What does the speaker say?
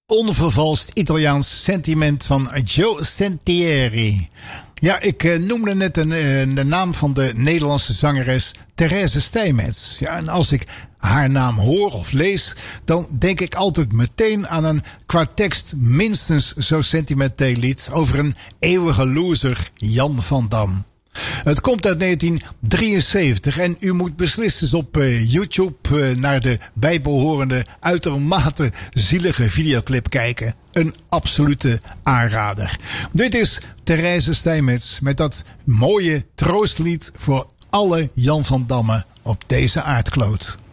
onvervalst Italiaans sentiment van Joe Sentieri. Ja, ik noemde net de naam van de Nederlandse zangeres Therese Stijmets. Ja, en als ik haar naam hoor of lees, dan denk ik altijd meteen aan een qua tekst minstens zo sentimenteel lied over een eeuwige loser, Jan van Dam. Het komt uit 1973 en u moet beslist eens op YouTube naar de bijbehorende uitermate zielige videoclip kijken. Een absolute aanrader. Dit is Therese Stijmets met dat mooie troostlied voor alle Jan van Dammen op deze aardkloot.